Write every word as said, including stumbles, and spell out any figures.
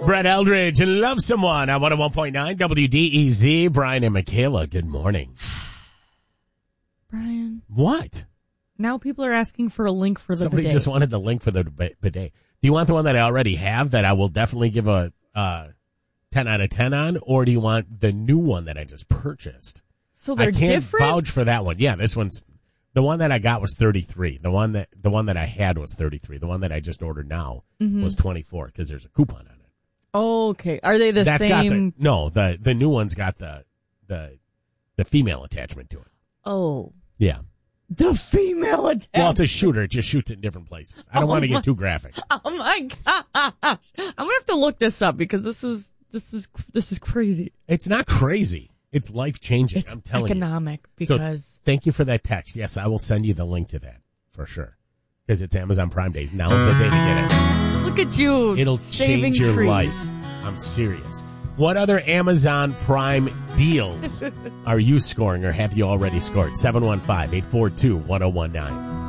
Brett Eldridge and Love Someone on one oh one point nine W D E Z. Brian and Michaela, good morning. Brian. What? Now people are asking for a link for the Somebody bidet. just wanted the link for the bidet. Do you want the one that I already have that I will definitely give a uh, ten out of ten on, or do you want the new one that I just purchased? So they're I can't different? vouch for that one. Yeah, this one's the one that I got was thirty-three. The one that the one that I had was thirty-three. The one that I just ordered now mm-hmm. was twenty-four because there's a coupon on it. Okay, are they the That's same? Got the, no, the the new one's got the the the female attachment to it. Oh, yeah. The female attachment. Well, it's a shooter. It just shoots in different places. I don't oh want to my, get too graphic. Oh my gosh! I'm gonna have to look this up because this is this is this is crazy. It's not crazy. It's life changing. It's I'm telling economic you. because. So, thank you for that text. Yes, I will send you the link to that for sure because it's Amazon Prime Days. Now's the day to get it. Look at you! It'll saving change your trees. life. I'm serious. What other Amazon Prime deals are you scoring or have you already scored? seven one five, eight four two, one oh one nine.